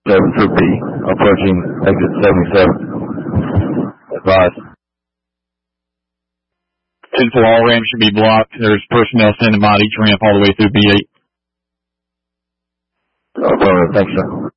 through B, approaching exit 77. Advise. 10-4, all ramps should be blocked. There's personnel standing by each ramp all the way through B8. Affirmative, thanks, sir.